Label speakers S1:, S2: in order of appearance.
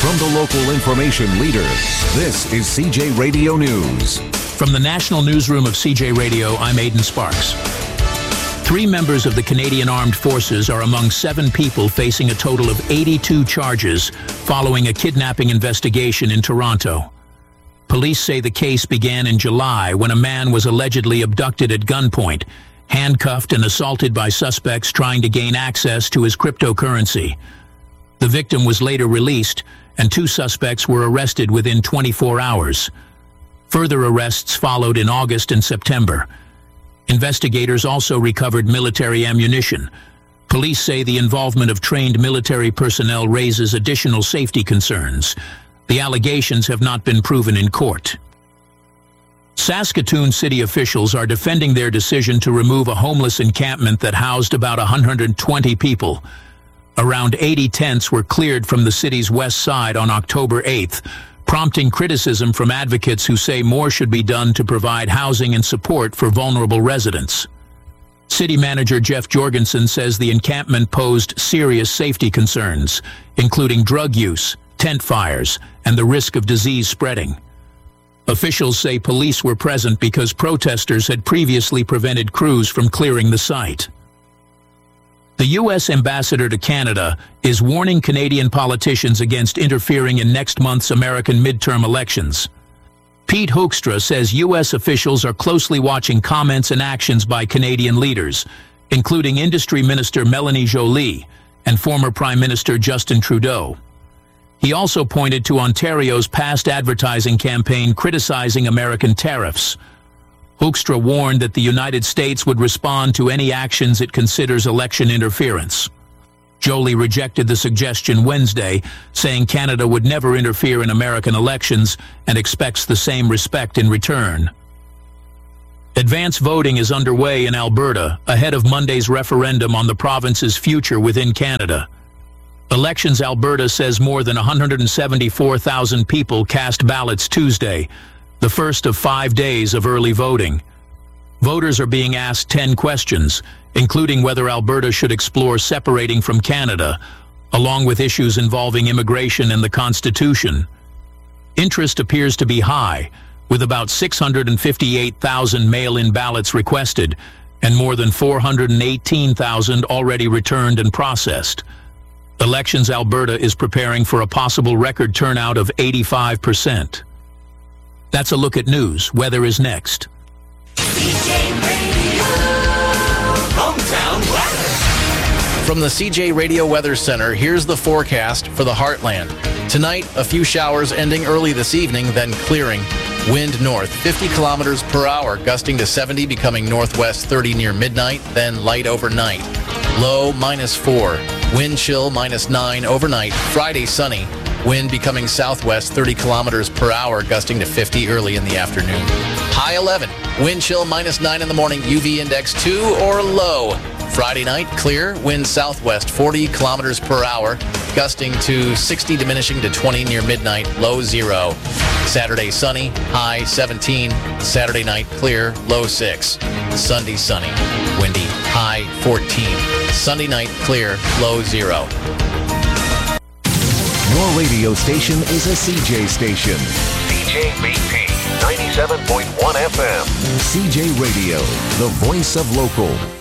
S1: From the local information leader, this is CJ Radio News.
S2: From the National Newsroom of CJ Radio, I'm Aidan Sparks. 3 members of the Canadian Armed Forces are among 7 people facing a total of 82 charges following a kidnapping investigation in Toronto. Police say the case began in July when a man was allegedly abducted at gunpoint, handcuffed and assaulted by suspects trying to gain access to his cryptocurrency. The victim was later released, and 2 suspects were arrested within 24 hours. Further arrests followed in August and September. Investigators also recovered military ammunition. Police say the involvement of trained military personnel raises additional safety concerns. The allegations have not been proven in court. Saskatoon city officials are defending their decision to remove a homeless encampment that housed about 120 people. Around 80 tents were cleared from the city's west side on October 8th, prompting criticism from advocates who say more should be done to provide housing and support for vulnerable residents. City Manager Jeff Jorgensen says the encampment posed serious safety concerns, including drug use, tent fires, and the risk of disease spreading. Officials say police were present because protesters had previously prevented crews from clearing the site. The U.S. ambassador to Canada is warning Canadian politicians against interfering in next month's American midterm elections. Pete Hoekstra says U.S. officials are closely watching comments and actions by Canadian leaders, including Industry Minister Melanie Joly and former Prime Minister Justin Trudeau. He also pointed to Ontario's past advertising campaign criticizing American tariffs. Hoekstra warned that the United States would respond to any actions it considers election interference. Joly rejected the suggestion Wednesday, saying Canada would never interfere in American elections and expects the same respect in return. Advance voting is underway in Alberta ahead of Monday's referendum on the province's future within Canada. Elections Alberta says more than 174,000 people cast ballots Tuesday, the first of 5 days of early voting. Voters are being asked 10 questions, including whether Alberta should explore separating from Canada, along with issues involving immigration and the Constitution. Interest appears to be high, with about 658,000 mail-in ballots requested and more than 418,000 already returned and processed. Elections Alberta is preparing for a possible record turnout of 85%. That's a look at news. Weather is next.
S3: CJ Radio, hometown weather.
S4: From the CJ Radio Weather Center, here's the forecast for the Heartland. Tonight, a few showers ending early this evening, then clearing. Wind north, 50 kilometers per hour, gusting to 70, becoming northwest 30 near midnight, then light overnight. Low -4. Wind chill -9 overnight. Friday sunny. Wind becoming southwest 30 kilometers per hour, gusting to 50 early in the afternoon. High 11. Wind chill -9 in the morning. UV index 2 or low. Friday night clear. Wind southwest 40 kilometers per hour, gusting to 60, diminishing to 20 near midnight. Low 0. Saturday sunny. High 17. Saturday night clear. Low 6. Sunday sunny. Windy. High 14. Sunday night clear. Low 0.
S1: Your radio station is a CJ station.
S5: CJBP 97.1 FM.
S1: CJ Radio, the voice of local.